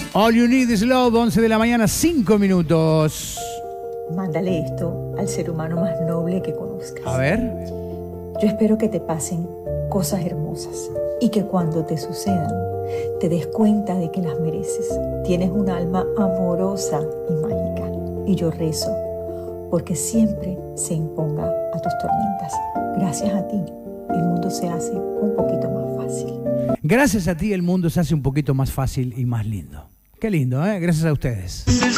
All You Need Is Love, 11 de la mañana, 5 minutos. Mándale esto al ser humano más noble que conozcas. A ver. Yo espero que te pasen cosas hermosas y que cuando te sucedan te des cuenta de que las mereces. Tienes un alma amorosa y mágica. Y yo rezo porque siempre se imponga a tus tormentas. Gracias a ti, el mundo se hace un poquito más fácil. Gracias a ti, el mundo se hace un poquito más fácil y más lindo. Qué lindo, ¿eh? Gracias a ustedes.